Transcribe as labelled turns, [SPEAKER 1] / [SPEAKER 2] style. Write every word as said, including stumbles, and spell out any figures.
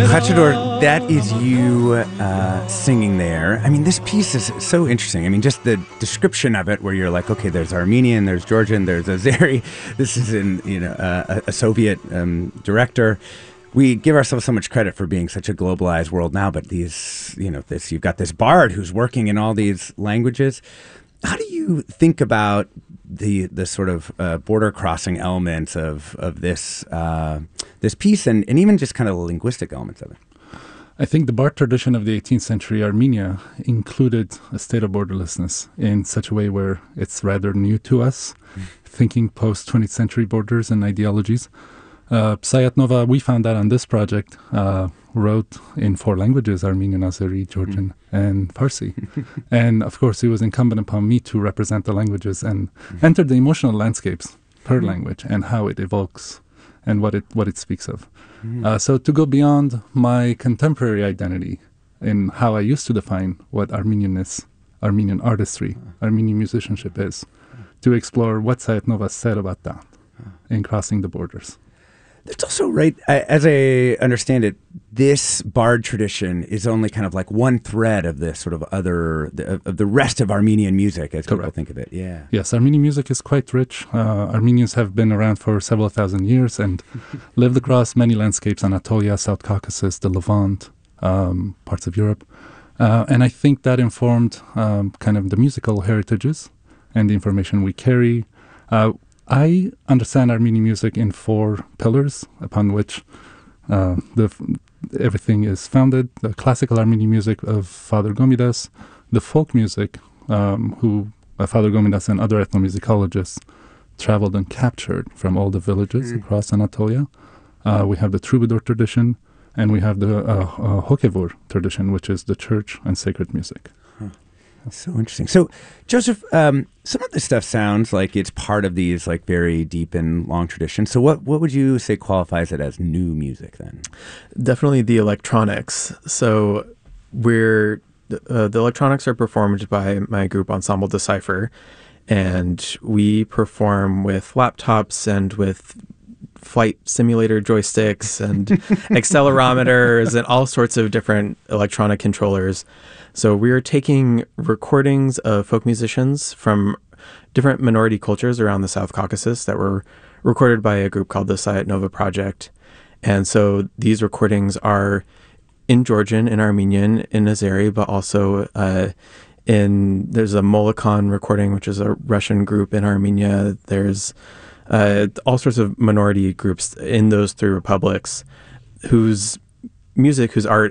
[SPEAKER 1] Khachador, that is you uh, singing there. I mean, this piece is so interesting. I mean, just the description of it, where you're like, okay, there's Armenian, there's Georgian, there's Azeri. This is in you know uh, a, a Soviet um, director. We give ourselves so much credit for being such a globalized world now, but these, you know, this you've got this bard who's working in all these languages. How do you think about the the sort of uh, border crossing elements of of this uh, this piece, and, and even just kind of the linguistic elements of it?
[SPEAKER 2] I think the bard tradition of the eighteenth century Armenia included a state of borderlessness in such a way where it's rather new to us, mm. thinking post twentieth century borders and ideologies. Uh, Sayat-Nova, we found that on this project, uh, wrote in four languages, Armenian, Azeri, Georgian, mm. and Farsi. And of course, it was incumbent upon me to represent the languages and mm. enter the emotional landscapes per mm. language and how it evokes and what it what it speaks of. Mm. Uh, so to go beyond my contemporary identity in how I used to define what Armenianness, Armenian artistry, uh. Armenian musicianship is, uh. to explore what Sayat-Nova said about that uh. in crossing the borders.
[SPEAKER 1] There's also, right, as I understand it, this bard tradition is only kind of like one thread of this sort of other, the, of the rest of Armenian music, as Correct. People think of it. Yeah.
[SPEAKER 2] Yes, Armenian music is quite rich. Uh, Armenians have been around for several thousand years and lived across many landscapes, Anatolia, South Caucasus, the Levant, um, parts of Europe. Uh, and I think that informed um, kind of the musical heritages and the information we carry. Uh, I understand Armenian music in four pillars upon which uh, the everything is founded. The classical Armenian music of Father Gomidas, the folk music, um, who uh, Father Gomidas and other ethnomusicologists traveled and captured from all the villages mm. across Anatolia. Uh, we have the troubadour tradition, and we have the uh, uh, Hokevur tradition, which is the church and sacred music.
[SPEAKER 1] Huh. That's so interesting. So, Joseph, um, some of this stuff sounds like it's part of these like very deep and long traditions. So what, what would you say qualifies it as new music then?
[SPEAKER 3] Definitely the electronics. So we're uh, the electronics are performed by my group Ensemble Decipher, and we perform with laptops and with flight simulator joysticks and accelerometers and all sorts of different electronic controllers. So we're taking recordings of folk musicians from different minority cultures around the South Caucasus that were recorded by a group called the Sayat-Nova Project. And so these recordings are in Georgian, in Armenian, in Azeri, but also uh, in, there's a Molokhan recording, which is a Russian group in Armenia. There's uh, all sorts of minority groups in those three republics whose music, whose art